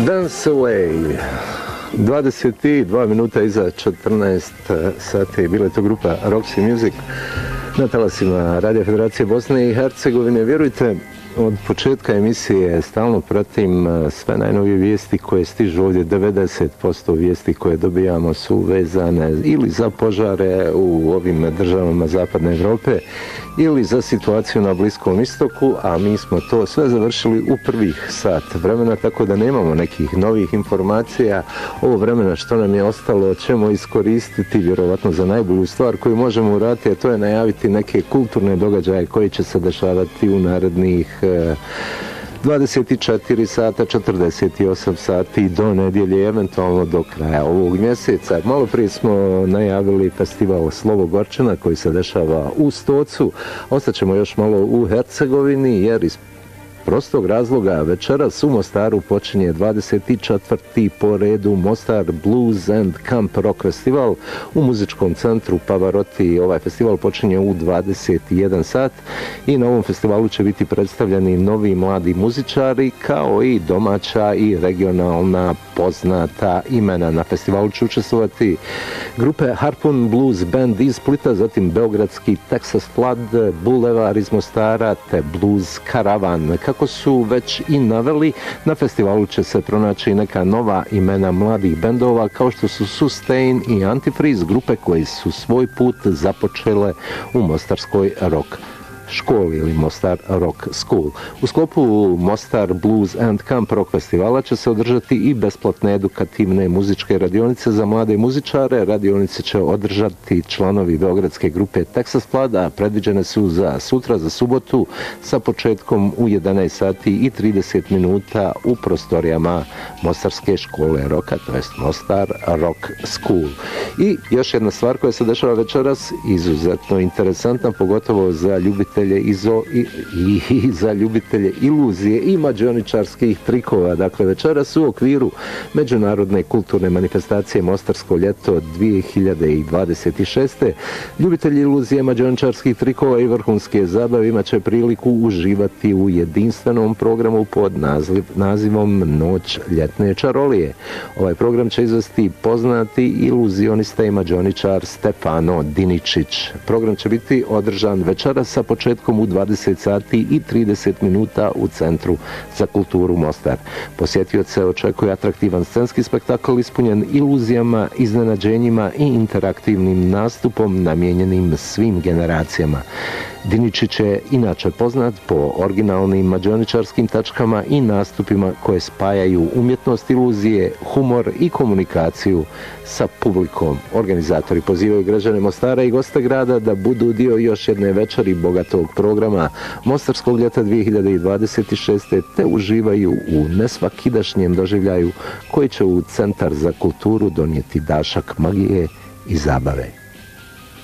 Dance Away. 22 minuta iza 14 sati. Bila je to grupa Roxy Music na talasima Radio Federacije Bosne i Hercegovine. Vjerujte, od početka emisije stalno pratim sve najnovije vijesti koje stižu ovdje. 90% vijesti koje dobijamo su vezane ili za požare u ovim državama Zapadne Evrope ili za situaciju na Bliskom istoku, a mi smo to sve završili u prvih sat vremena, tako da nemamo nekih novih informacija. Ovo vremena što nam je ostalo ćemo iskoristiti vjerovatno za najbolju stvar koju možemo uraditi, a to je najaviti neke kulturne događaje koji će se dešavati u narednih 24 sata, 48 sati do nedjelje, eventualno do kraja ovog mjeseca. Malo prije smo najavili festival Slovo Gorčina koji se dešava u Stocu. Ostaćemo još malo u Hercegovini jer iz prostog razloga večeras u Mostaru počinje 24. po redu Mostar Blues and Camp Rock Festival u muzičkom centru Pavarotti. Ovaj festival počinje u 21 sat i na ovom festivalu će biti predstavljeni novi mladi muzičari kao i domaća i regionalna poznata imena. Na festivalu će učestvovati grupe Harpoon Blues Band iz Splita, zatim beogradski Texas Flood, Bulevar iz Mostara te Blues Caravan. Kako su već i naveli, na festivalu će se pronaći neka nova imena mladih bendova kao što su Sustain i Antifreeze, grupe koji su svoj put započele u mostarskoj rock školi ili Mostar Rock School. U sklopu Mostar Blues and Camp Rock Festivala će se održati i besplatne edukativne muzičke radionice za mlade muzičare. Radionice će održati članovi beogradske grupe Texas Flood, a predviđene su za sutra, za subotu, sa početkom u 11 sati i 30 minuta u prostorijama Mostarske škole roka, to jest Mostar Rock School. I još jedna stvar koja se dešava večeras, izuzetno interesantna, pogotovo za ljubitelje i za ljubitelje iluzije i mađioničarskih trikova. Dakle, večeras u okviru međunarodne kulturne manifestacije Mostarsko ljeto 2026. ljubitelji iluzije, mađioničarskih trikova i vrhunske zabave imat će priliku uživati u jedinstvenom programu pod nazivom Noć ljetne čarolije. Ovaj program će izvesti poznati iluzionista i mađioničar Stefano Diničić. Program će biti održan večeras sa početkom u 20 sati i 30 minuta u Centru za kulturu Mostar. Posjetioce očekuje atraktivan scenski spektakl ispunjen iluzijama, iznenađenjima i interaktivnim nastupom namijenjenim svim generacijama. Diničić je inače poznat po originalnim mađioničarskim tačkama i nastupima koje spajaju umjetnost iluzije, humor i komunikaciju sa publikom. Organizatori pozivaju građane Mostara i goste grada da budu dio još jedne večeri bogatog programa Mostarskog ljeta 2026. te uživaju u nesvakidašnjem doživljaju koji će u Centar za kulturu donijeti dašak magije i zabave.